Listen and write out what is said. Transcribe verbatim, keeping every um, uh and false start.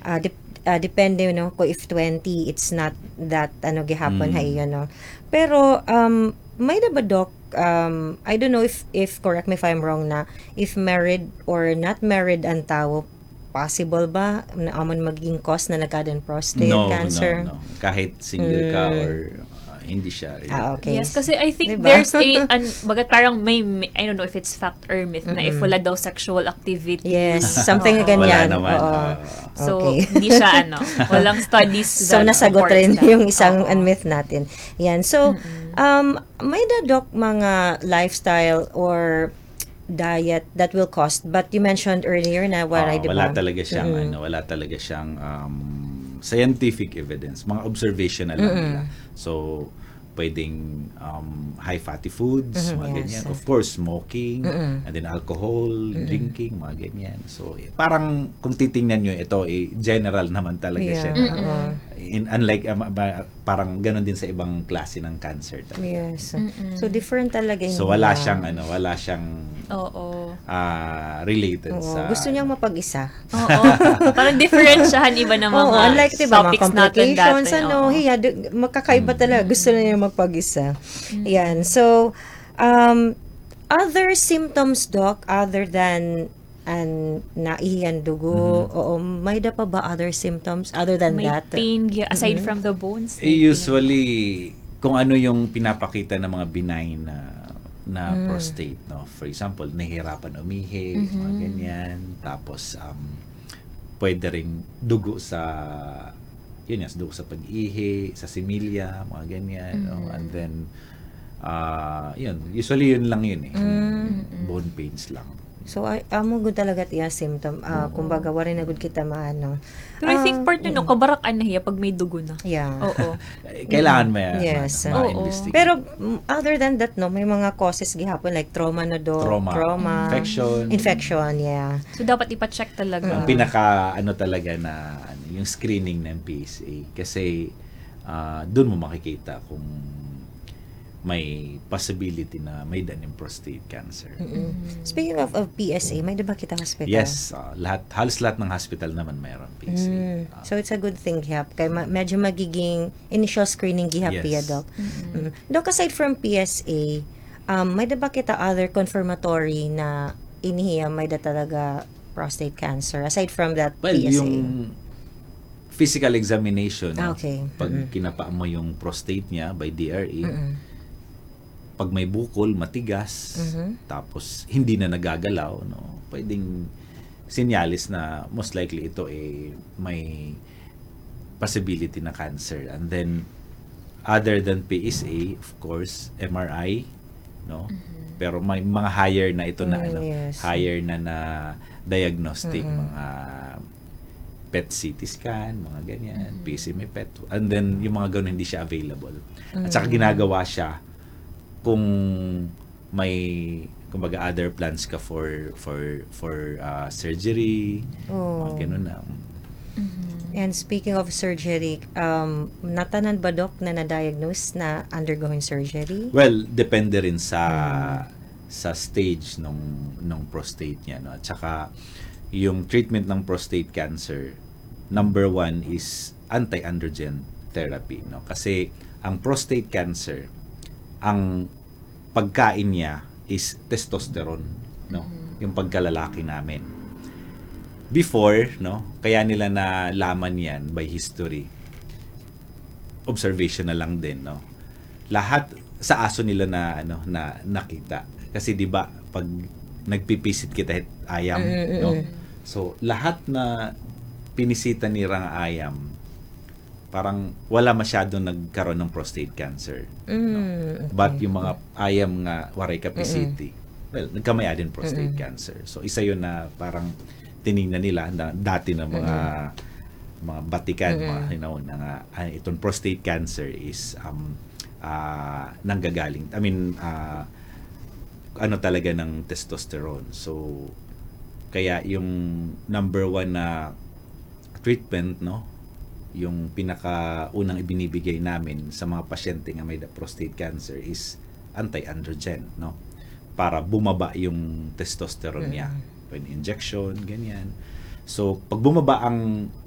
uh, dep- uh, depende no ko if twenty it's not that ano gihapon Mm. hay ano. Pero um may na ba doc um I don't know if if correct me if I'm wrong na if married or not married ang tao possible ba na amon maging cause na nagkadang prostate No, cancer? no, no. Kahit single ka Mm. or uh, hindi siya. Ah, okay. Yes, kasi I think Diba? there's a, an, bagat parang may, may- I don't know if it's fact or myth na if Mm-mm. wala daw sexual activity. Yes, something Oo. ganyan. Wala naman. Oo. ah. So, Okay. hindi siya ano, walang studies So, that nasagot supports rin that. yung isang Oo. unmyth natin. Yan. So, um, may dadok mga lifestyle or diet that will cost. But you mentioned earlier na wala, Ah, di wala ba? talaga siyang Mm-mm. ano, wala talaga siyang um, scientific evidence, mga observational lang Mm-mm. nila. So pwedeng um, high fatty foods, Mhm, mga yes. ganyan. Of course, smoking, Mm-mm. and then alcohol, drinking, mga ganyan. So eh, parang kung titingnan nyo ito, eh, general naman talaga Yeah. siya. na- oo. in, unlike, um, ba- parang ganon din sa ibang klase ng cancer talaga. Yes. Mm-mm. So, different talaga yun. So wala Yeah. siyang, ano, wala siyang Oo. ah, related Oo. sa... Gusto niyang mapag-isa. Oo. Parang differentiahan iba ng mga Oo, unlike diba, mga topics natin complications, dati. ano, Oo. hiya, d- magkakaiba talaga. Gusto na niya magpag-isa. Yan. So, um, other symptoms, Doc, other than an naihiyan dugo, oo, may da pa ba other symptoms other than May that? pain, gi- aside from the bones. Eh, usually, kung ano yung pinapakita ng mga benign na na Mm. prostate, no? For example, nahihirapan umihi, mga ganyan. Tapos, um, pwede ring dugo sa, yun yan, dugo sa pag-ihi, sa similya, mga ganyan. No? And then, uh, yun, usually yun lang yun eh. Mm. Bone pains lang. So, ay, amo gud talaga tiya symptom. Ah, kumbaga, wari na gud kita maano. Pero I think Ah, part nun, no, kabarakan na hiya pag may dugo na. Yeah. Oo. Eh, Kailangan may, Yes. ma- Oo. ma-investigate. Pero mm, other than that, no, may mga causes gihapon like trauma na do, Trauma. Infection. infection, yeah. So, dapat ipa-check talaga. Ang pinaka ano talaga na ano, yung screening ng P S A kasi ah, doon mo makikita kung may possibility na may danim prostate cancer. Mm. Speaking of, of P S A, may diba kita hospital? Yes, ah, lahat halos lahat ng hospital naman mayroon P S A. Mm. Ah, So it's a good thing gihap kay ma- medyo magiging initial screening gihap Yes. piya doc. Mm. Doc, aside from P S A, um may diba kita other confirmatory na inihiya may da talaga prostate cancer aside from that well, P S A? yung physical examination, Ah, okay. pag Mm-mm. kinapa mo yung prostate niya by D R E, Mm-mm. pag may bukol, matigas, Mhm. tapos hindi na nagagalaw, no, pwedeng sinyalis na most likely ito eh may possibility na cancer. And then other than P S A, of course, M R I, no. Pero may mga higher na ito na Mm, ano, yes. higher na na diagnostic, Mm-mm. mga P E T C T scan, mga ganyan, P S M P E T. And then yung mga ganun hindi siya available. At saka ginagawa siya kung may kumbaga other plans ka for for for uh, surgery, Oh. mga ganun na. And speaking of surgery, um natanan ba doc na na-diagnose na undergoing surgery? Well, depende rin sa sa stage nung nung prostate niya, no. At saka yung treatment ng prostate cancer, number one is anti-androgen therapy, no. Kasi ang prostate cancer, ang pagkain niya is testosterone, no. Yung pagkalalaki namin. Before, no, kaya nila nalaman yan by history. Observation na lang din, no. Lahat sa aso nila na ano na nakita. Kasi 'di ba pag nagpipisit kita hit ayam, Mm, no. mm, So lahat na pinisita ni Rang ayam, parang wala masyadong nagkaroon ng prostate cancer. Mm, But yung mga ayam nga waray capacity, well, nagkamaya din prostate cancer. So isa yun na parang tiningnan nila na dati na mga mga batikan, mga you know, na nga, ah, itong prostate cancer is um ah, nanggagaling. I mean, ah, ano talaga ng testosterone. So kaya yung number one na treatment, no, yung pinaka-unang ibinibigay namin sa mga pasyente nga may prostate cancer is anti-androgen, no? Para bumaba yung testosterone niya. Pwede injection, ganyan. So, pag bumaba ang